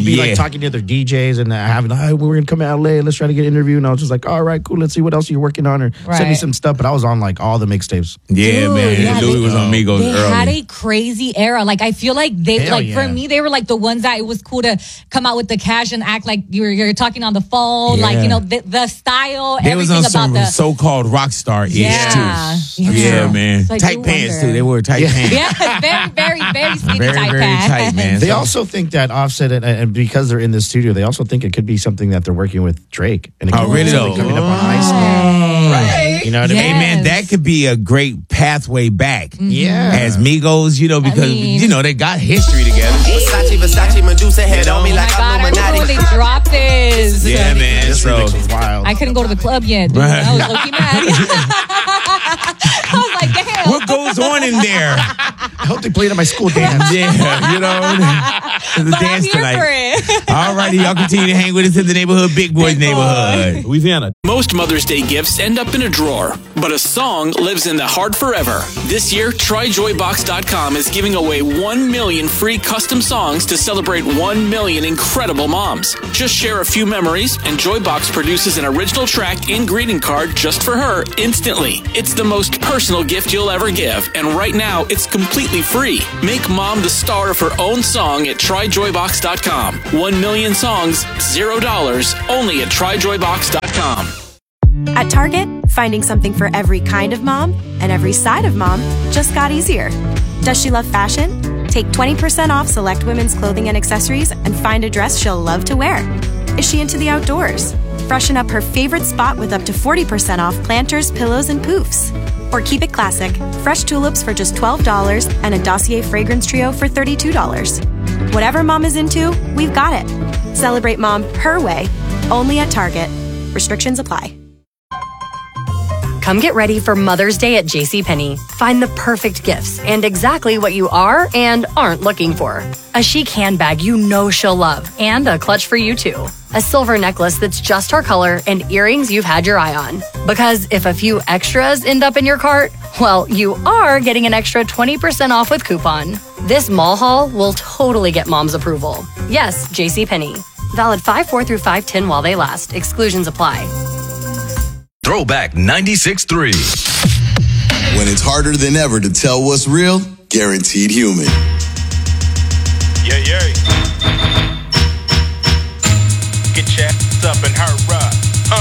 would be like talking to other DJs and having, we're going to come to LA. Let's try to get an interview. And I was just like, all right, cool. Let's see what else you're working on or send me some stuff. But I was on like all the mixtapes. Yeah, man. Yeah, Louis was on Migos they early. Had a crazy era. Like, I feel like for me, they were like the ones that it was cool to come out with the cash and act like you're talking on the phone. Yeah. Like, you know, the style, they everything was on about some so-called rock star too. Yeah, man. Like, tight pants too. They wore tight pants. Yeah, very, very skinny very, tight very pants. tight, man. They also think that Offset, and because they're in the studio, they also think it could be something that they're working with Drake. And it could really? be coming up on Ice Man. Right. You know what I mean? Hey, man, that could be a great pathway back. Yeah. As Migos, you know, because, you know, they got history together. Versace, Medusa head on me like I'm Illuminati. I remember when they dropped this. Yeah, man. This remix was wild. I couldn't go to the club yet. Dude. I was low-key mad. I was like, damn. What goes on in there? I hope they played at my school dance. Yeah, you know, the But dance I'm here tonight. for it. All righty, y'all continue to hang with us in the neighborhood, Big Boys neighborhood. Louisiana. Most Mother's Day gifts end up in a drawer, but a song lives in the heart forever. This year, TryJoyBox.com is giving away 1 million free custom songs to celebrate 1 million incredible moms. Just share a few memories, and Joybox produces an original track and greeting card just for her instantly. It's the most personal gift you'll ever give, and right now, it's completely free. Make mom the star of her own song at TryJoyBox.com. 1 million songs, $0, only at TryJoyBox.com. At Target, finding something for every kind of mom and every side of mom just got easier. Does she love fashion? Take 20% off select women's clothing and accessories and find a dress she'll love to wear. Is she into the outdoors? Freshen up her favorite spot with up to 40% off planters, pillows, and poofs. Or keep it classic, fresh tulips for just $12 and a Dossier fragrance trio for $32. Whatever mom is into, we've got it. Celebrate mom her way, only at Target. Restrictions apply. Come get ready for Mother's Day at JCPenney. Find the perfect gifts and exactly what you are and aren't looking for. A chic handbag you know she'll love and a clutch for you too. A silver necklace that's just her color and earrings you've had your eye on. Because if a few extras end up in your cart, well, you are getting an extra 20% off with coupon. This mall haul will totally get mom's approval. Yes, JCPenney. Valid 5/4 through 5/10 while they last. Exclusions apply. Throwback 96.3. When it's harder than ever to tell what's real, Guaranteed Human.